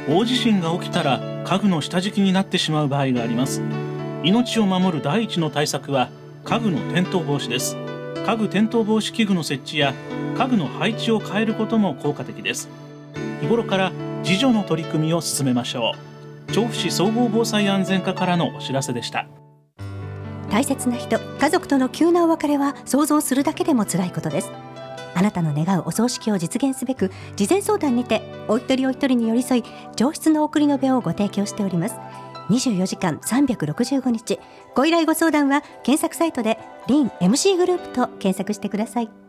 大地震が起きたら家具の下敷きになってしまう場合があります。命を守る第一の対策は家具の転倒防止です。家具転倒防止器具の設置や家具の配置を変えることも効果的です。日頃から自助の取り組みを進めましょう。調布市総合防災安全課からのお知らせでした。 大切な人、家族との急なお別れは想像するだけでも辛いことです。あなたの願うお葬式を実現すべく、事前相談にてお一人お一人に寄り添い、上質の送りのべをご提供しております。24時間365日、ご依頼ご相談は検索サイトでリン MC グループと検索してください。